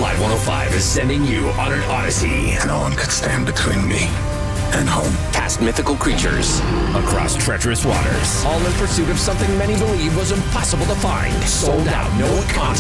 Live 105 is sending you on an odyssey. No one could stand between me and home. Past mythical creatures, across treacherous waters, all in pursuit of something many believe was impossible to find. Sold out, no content.